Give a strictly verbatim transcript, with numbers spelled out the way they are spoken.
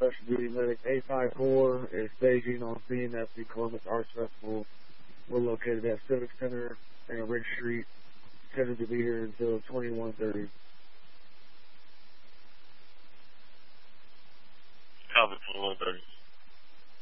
Special Duty Medic eight five four is staging on scene at the Columbus Arts Festival. We're located at Civic Center and Ridge Street, scheduled to be here until twenty-one thirty. Copy, twenty-one thirty.